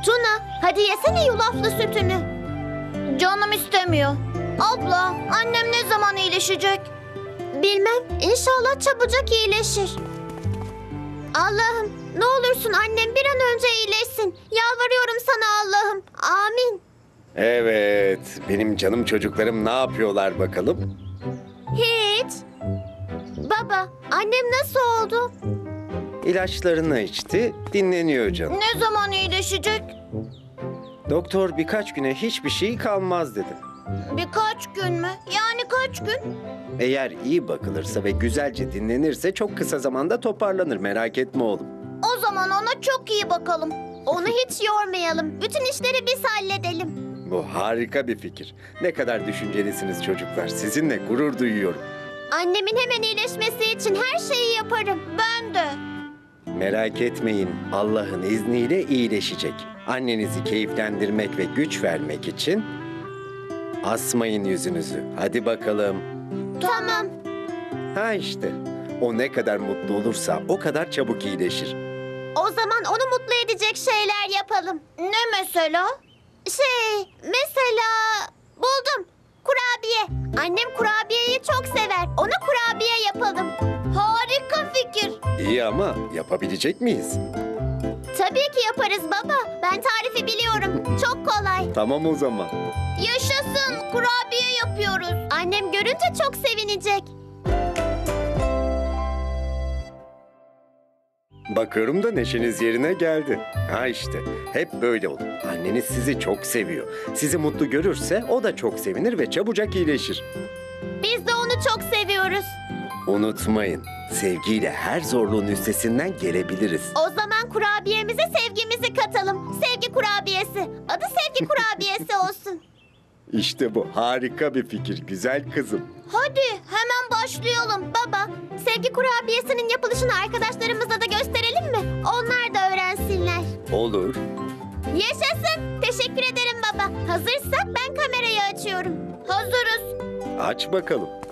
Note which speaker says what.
Speaker 1: Tuna, hadi yesene yulaflı sütünü. Canım istemiyor. Abla, annem ne zaman iyileşecek? Bilmem, İnşallah çabucak iyileşir. Allah'ım, ne olursun annem bir an önce iyileşsin. Yalvarıyorum sana Allah'ım. Amin.
Speaker 2: Evet, benim canım çocuklarım ne yapıyorlar bakalım?
Speaker 1: Hiç. Baba, annem nasıl oldu?
Speaker 2: İlaçlarını içti, dinleniyor canım.
Speaker 1: Ne zaman iyileşecek?
Speaker 2: Doktor birkaç güne hiçbir şey kalmaz dedi.
Speaker 1: Birkaç gün mü? Yani kaç gün?
Speaker 2: Eğer iyi bakılırsa ve güzelce dinlenirse çok kısa zamanda toparlanır, merak etme oğlum.
Speaker 1: O zaman ona çok iyi bakalım. Onu hiç yormayalım. Bütün işleri biz halledelim.
Speaker 2: Bu harika bir fikir. Ne kadar düşüncelisiniz çocuklar. Sizinle gurur duyuyorum.
Speaker 1: Annemin hemen iyileşmesi için her şeyi yaparım. Ben de.
Speaker 2: Merak etmeyin, Allah'ın izniyle iyileşecek. Annenizi keyiflendirmek ve güç vermek için asmayın yüzünüzü. Hadi bakalım.
Speaker 1: Tamam.
Speaker 2: Ha işte, o ne kadar mutlu olursa o kadar çabuk iyileşir.
Speaker 1: O zaman onu mutlu edecek şeyler yapalım. Ne mesela? Mesela buldum. Kurabiye. Annem kurabiyeyi çok sever. Ona kurabiye yapalım. Harika fikir.
Speaker 2: İyi ama yapabilecek miyiz?
Speaker 1: Tabii ki yaparız baba. Ben tarifi biliyorum. Çok kolay.
Speaker 2: Tamam o zaman.
Speaker 1: Yaşasın. Kurabiye yapıyoruz. Annem görünce çok sevinecek.
Speaker 2: Bakıyorum da neşeniz yerine geldi. Ha işte, hep böyle olun. Anneniz sizi çok seviyor. Sizi mutlu görürse o da çok sevinir ve çabucak iyileşir.
Speaker 1: Biz de onu çok seviyoruz.
Speaker 2: Unutmayın, sevgiyle her zorluğun üstesinden gelebiliriz.
Speaker 1: O zaman kurabiyemize sevgimizi katalım. Sevgi kurabiyesi. Adı sevgi kurabiyesi olsun.
Speaker 2: İşte bu harika bir fikir güzel kızım.
Speaker 1: Hadi hemen başlayalım baba. Sevgi kurabiyesinin yapılışını arkadaşlarımıza da gösterelim mi? Onlar da öğrensinler.
Speaker 2: Olur.
Speaker 1: Yaşasın. Teşekkür ederim baba. Hazırsak ben kamerayı açıyorum. Hazırız.
Speaker 2: Aç bakalım.